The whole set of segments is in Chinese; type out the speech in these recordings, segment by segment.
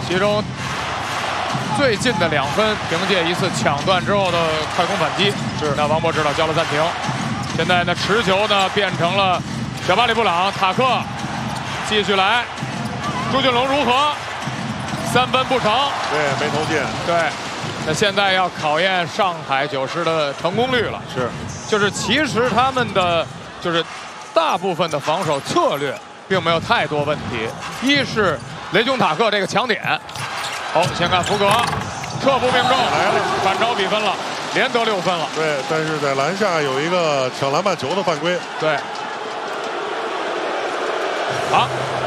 其中最近的2分，凭借一次抢断之后的快攻反击，是那王博指导叫了暂停。现在呢，持球呢变成了小巴里布朗，塔克继续来，朱俊龙如何？3分不成， 对，没投进。 对，那现在要考验上海九狮的成功率了。 是， 就是其实他们的就是大部分的防守策略并没有太多问题。一是雷琼塔克这个抢点，好，先看福格，撤步命中， 来了， 反超比分了，连得6分了。 对，但是在篮下有一个抢篮板球的犯规。 对，好，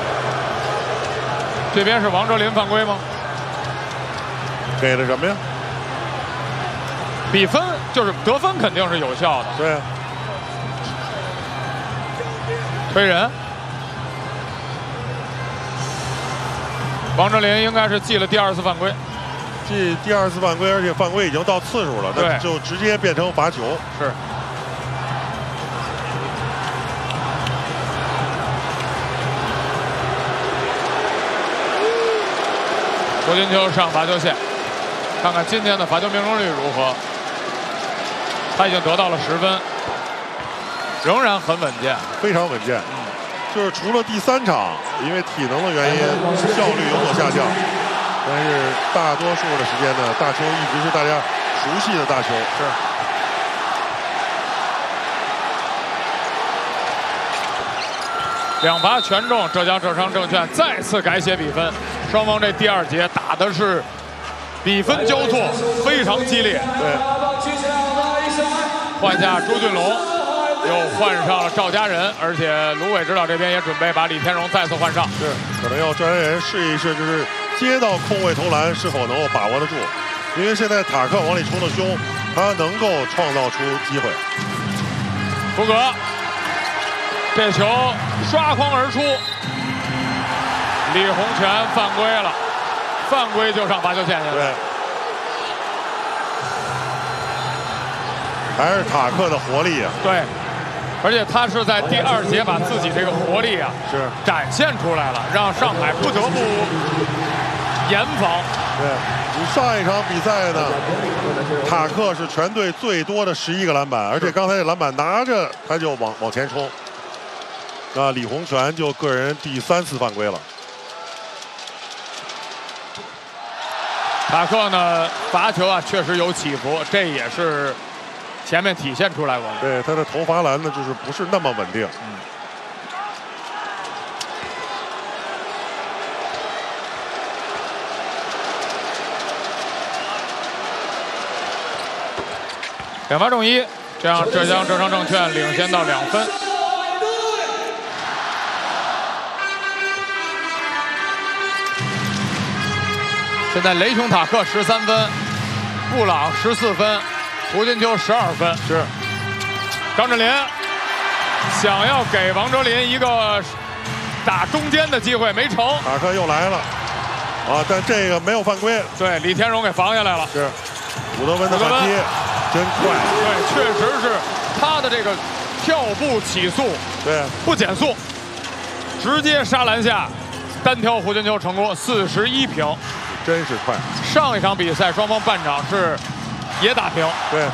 这边是王哲林犯规吗？ 给了什么呀？ 比分就是得分肯定是有效的。 对， 推人，王哲林应该是记了第2次犯规， 记第2次犯规，而且犯规已经到次数了，那就直接变成罚球。 是。胡金秋上罚球线，看看今天的罚球命中率如何。他已经得到了10分，仍然很稳健， 非常稳健。就是除了第3场，因为体能的原因，效率有所下降，但是大多数的时间呢，大球一直是大家熟悉的大球。 是。2罚全中，浙江浙商证券再次改写比分。双方这第2节打的是比分交错，非常激烈。 对。 换下朱俊龙，又换上了赵家人，而且卢伟指导这边也准备把李天荣再次换上。 是，可能要赵家人试一试，就是接到空位投篮是否能够把握得住，因为现在塔克往里冲的凶，他能够创造出机会。 福格，这球刷筐而出，李洪权犯规了，犯规就上罚球线去了。 对。还是塔克的活力啊！ 对，而且他是在第2节把自己这个活力啊是展现出来了，让上海不得不严防。 对，你上一场比赛呢，塔克是全队最多的11个篮板，而且刚才这篮板拿着他就往前冲。那李洪权就个人第3次犯规了。 塔克呢罚球啊确实有起伏，这也是前面体现出来过。 对，他的投罚篮呢，就是不是那么稳定。 2罚中1，这样浙江浙商证券领先到2分。现在雷琼塔克13分，布朗14分。胡金秋12分， 是张镇麟想要给王哲林一个打中间的机会，没成。 塔克又来了，啊，但这个没有犯规。 对，李天荣给防下来了。 是，古德温的反击真快。 对，确实是他的这个跳步起速， 对， 不减速，直接杀篮下，单挑胡金秋成功41平， 真是快。 上一场比赛双方半场是。也打平， 对，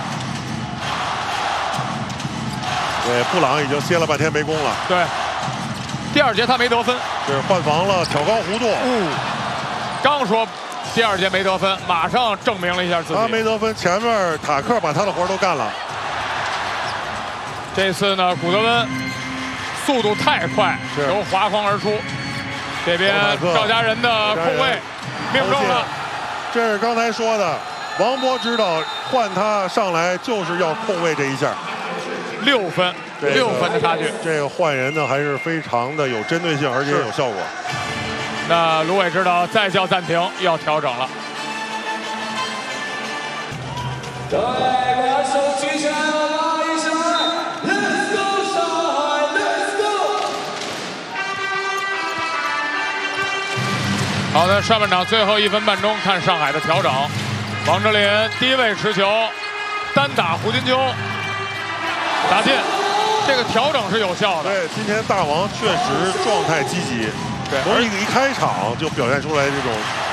对，布朗已经歇了半天没攻了。 对，第2节他没得分， 是换防了，挑高弧度。 刚说第2节没得分，马上证明了一下自己。 他没得分，前面塔克把他的活都干了。 这次呢，古德温速度太快，由滑筐而出，这边赵家人的空位命中了。 这是刚才说的。王博指导换他上来就是要控卫这一下 ，6分，6分的差距。 这个换人呢还是非常的有针对性，而且有效果。 那卢伟指导再叫暂停，要调整了。对，把手举起来了，拉一下 ，Let's go 上海 ，Let's go。好的，上半场最后1分半钟，看上海的调整。王哲林低位持球，单打胡金秋，打进，这个调整是有效的。 对，今天大王确实状态积极，从一开场就表现出来这种